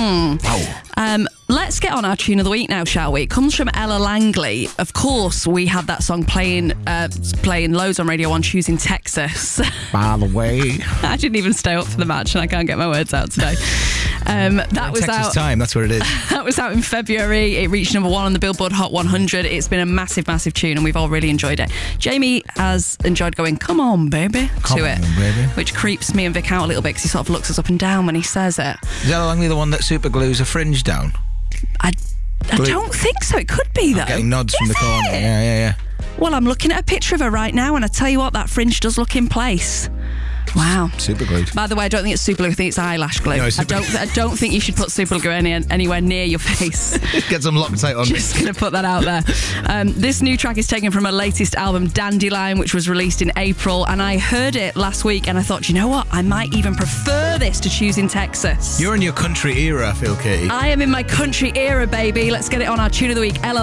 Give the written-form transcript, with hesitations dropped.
Let's get on our tune of the week now, shall we? It comes from Ella Langley. Of course, we had that song playing loads on Radio 1, Choosing Texas. By the way, I didn't even stay up for the match and I can't get my words out today. That was Texas out. time, that's what it is. That was out in February. It reached number 1 on the Billboard Hot 100. It's been a massive, massive tune and we've all really enjoyed it. Jamie has enjoyed going, "Come on, baby," to it, which creeps me and Vic out a little bit because he sort of looks us up and down when he says it. Is Ella Langley the one that super glues a fringe down? I don't think so. It could be, though. I'm getting nods from the corner. Yeah. Well, I'm looking at a picture of her right now, and I tell you what, that fringe does look in place. Wow. Super glued. By the way, I don't think it's super glue. I think it's eyelash glue. No, it's I don't think you should put super glue anywhere near your face. Get some Loctite on. Just going to put that out there. This new track is taken from her latest album, Dandelion, which was released in April. And I heard it last week and I thought, you know what? I might even prefer this to Choosing Texas. You're in your country era, I feel, Katie. I am in my country era, baby. Let's get it on our tune of the week. Ella